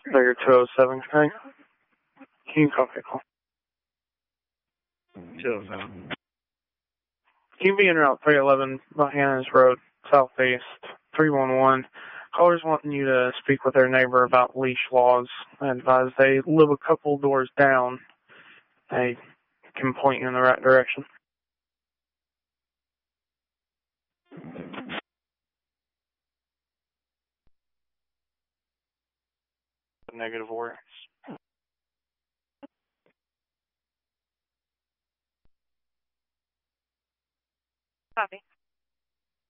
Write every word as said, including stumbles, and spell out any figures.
Figure two oh seven, okay? Can you copy a call? two oh seven. Can you be en route three eleven, Bohannon's Road, Southeast, three one one. Caller's wanting you to speak with their neighbor about leash laws. I advise they live a couple doors down. They can point you in the right direction. Negative words. Copy.